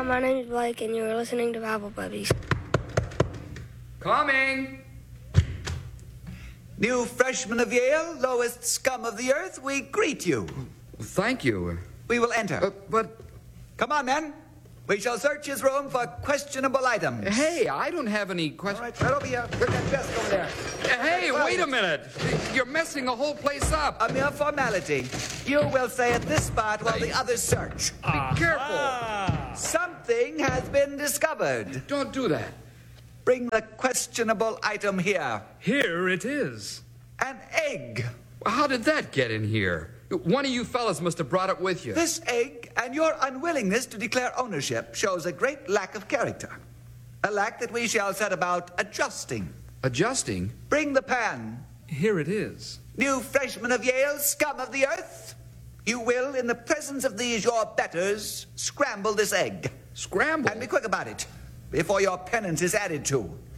my name's Blake, and you're listening to Bible Puppies. Coming! New freshman of Yale, lowest scum of the earth, we greet you. Thank you. We will enter. But... Come on, men. We shall search his room for questionable items. Hey, I don't have any questions. All right, right over here. Put that desk over there. Hey, wait a minute. You're messing the whole place up. A mere formality. You will stay at this spot while the others search. Be careful. Something has been discovered. Don't do that. Bring the questionable item here. Here it is. An egg. How did that get in here? One of you fellas must have brought it with you. This egg and your unwillingness to declare ownership shows a great lack of character. A lack that we shall set about adjusting. Adjusting? Bring the pan. Here it is. New freshman of Yale, scum of the earth. You will, in the presence of these your betters, scramble this egg. Scramble? And be quick about it, before your penance is added to.